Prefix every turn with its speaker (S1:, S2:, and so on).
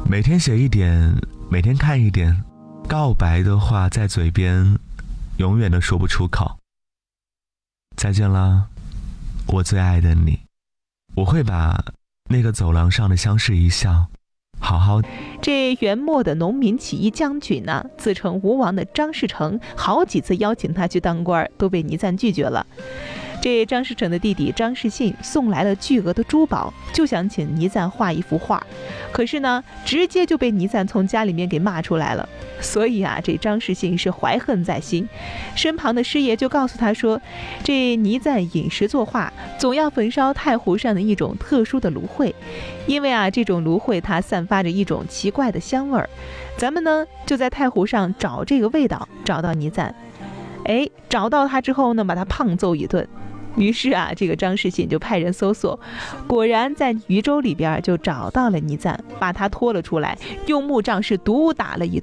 S1: 每天写一点，每天看一点，告白的话在嘴边永远都说不出口。再见啦，我最爱的你。我会把那个走廊上的相视一笑好好。
S2: 这元末的农民起义将军呢，自称吴王的张士诚好几次邀请他去当官，都被倪瓒拒绝了。这张士诚的弟弟张士信送来了巨额的珠宝，就想请倪瓒画一幅画，可是呢，直接就被倪瓒从家里面给骂出来了。所以啊，这张士信是怀恨在心，身旁的师爷就告诉他说，这倪瓒饮食作画，总要焚烧太湖上的一种特殊的芦荟，因为啊，这种芦荟它散发着一种奇怪的香味儿。咱们呢，就在太湖上找这个味道，找到倪瓒。找到他之后呢，把他胖揍一顿。于是啊，这个张士信就派人搜索，果然在渝州里边就找到了倪瓒，把他拖了出来，用木杖是毒打了一顿。